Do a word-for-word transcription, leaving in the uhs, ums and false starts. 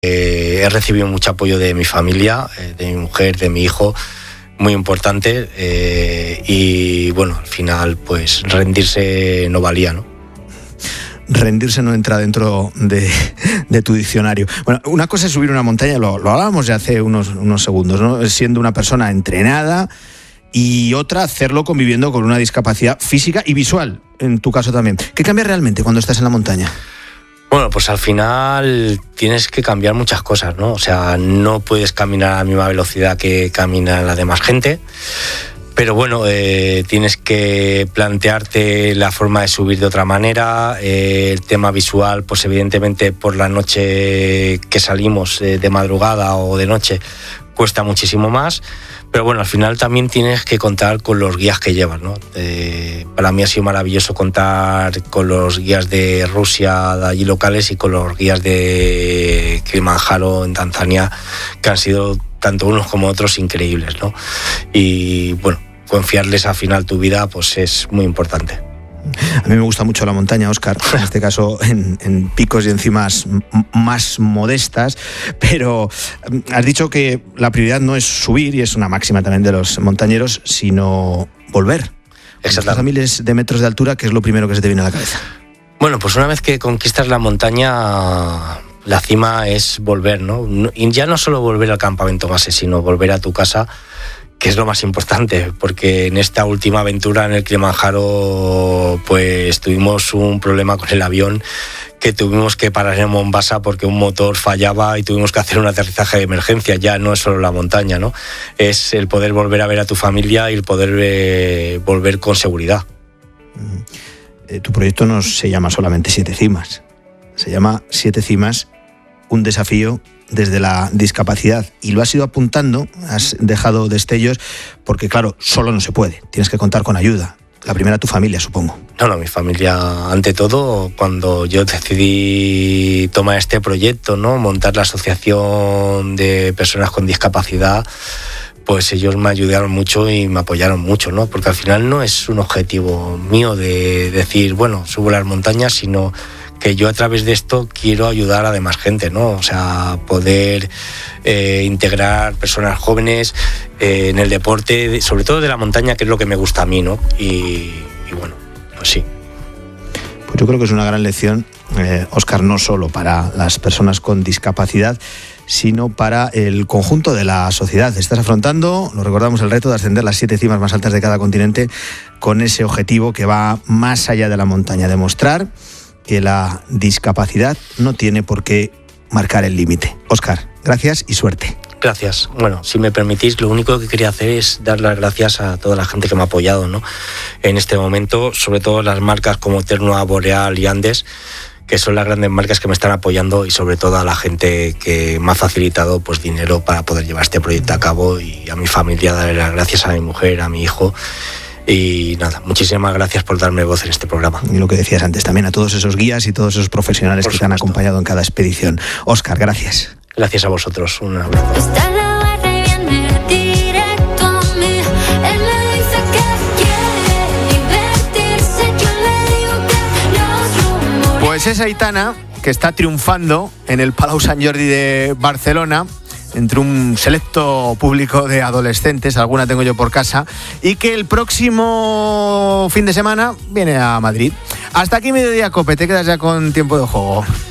Eh, he recibido mucho apoyo de mi familia, eh, de mi mujer, de mi hijo, muy importante, eh, y bueno, al final pues rendirse no valía, ¿no? Rendirse no entra dentro de, de tu diccionario. Bueno, una cosa es subir una montaña, lo, lo hablábamos ya hace unos, unos segundos, ¿no? Siendo una persona entrenada, y otra hacerlo conviviendo con una discapacidad física y visual, en tu caso también. ¿Qué cambia realmente cuando estás en la montaña? Bueno, pues al final tienes que cambiar muchas cosas, ¿no? O sea, no puedes caminar a la misma velocidad que camina la demás gente. Pero bueno, eh, tienes que plantearte la forma de subir de otra manera. Eh, el tema visual, pues evidentemente por la noche que salimos eh, de madrugada o de noche cuesta muchísimo más. Pero bueno, al final también tienes que contar con los guías que llevas, ¿no? Eh, para mí ha sido maravilloso contar con los guías de Rusia, de allí locales, y con los guías de Kilimanjaro en Tanzania, que han sido tanto unos como otros increíbles, ¿no? Y bueno, confiarles al final tu vida pues es muy importante. A mí me gusta mucho la montaña, Óscar, en este caso en, en picos y encimas m- más modestas, pero has dicho que la prioridad no es subir, y es una máxima también de los montañeros, sino volver. Exactamente. A miles de metros de altura, ¿qué es lo primero que se te viene a la cabeza? Bueno, pues una vez que conquistas la montaña, la cima es volver, ¿no? Y ya no solo volver al campamento base, sino volver a tu casa, que es lo más importante, porque en esta última aventura en el Kilimanjaro pues tuvimos un problema con el avión, que tuvimos que parar en Mombasa porque un motor fallaba y tuvimos que hacer un aterrizaje de emergencia. Ya no es solo la montaña, ¿no? Es el poder volver a ver a tu familia y el poder eh, volver con seguridad. Eh, tu proyecto no se llama solamente Siete Cimas, se llama Siete Cimas, un desafío desde la discapacidad, y lo has ido apuntando, has dejado destellos, porque claro, solo no se puede, tienes que contar con ayuda. La primera, tu familia, supongo. No, no, mi familia ante todo. Cuando yo decidí tomar este proyecto, ¿no? Montar la asociación de personas con discapacidad, pues ellos me ayudaron mucho y me apoyaron mucho, ¿no? Porque al final no es un objetivo mío de decir, bueno, subo las montañas, sino que yo a través de esto quiero ayudar a demás gente, ¿no? O sea, poder eh, integrar personas jóvenes eh, en el deporte, sobre todo de la montaña, que es lo que me gusta a mí, ¿no? Y, y bueno, pues sí. Pues yo creo que es una gran lección, eh, Óscar, no solo para las personas con discapacidad, sino para el conjunto de la sociedad. Estás afrontando, lo recordamos, el reto de ascender las siete cimas más altas de cada continente, con ese objetivo que va más allá de la montaña, demostrar que la discapacidad no tiene por qué marcar el límite. Óscar, gracias y suerte. Gracias. Bueno, si me permitís, lo único que quería hacer es dar las gracias a toda la gente que me ha apoyado, ¿no? En este momento, sobre todo las marcas como Ternua, Boreal y Andes, que son las grandes marcas que me están apoyando, y sobre todo a la gente que me ha facilitado pues dinero para poder llevar este proyecto a cabo, y a mi familia darle las gracias, a mi mujer, a mi hijo. Y nada, muchísimas gracias por darme voz en este programa. Y lo que decías antes, también a todos esos guías y todos esos profesionales por que supuesto. Te han acompañado en cada expedición. Óscar, gracias. Gracias a vosotros. Un abrazo. Pues es Aitana, que está triunfando en el Palau Sant Jordi de Barcelona, entre un selecto público de adolescentes, alguna tengo yo por casa, y que el próximo fin de semana viene a Madrid. Hasta aquí Mediodía Cope, te quedas ya con tiempo de juego.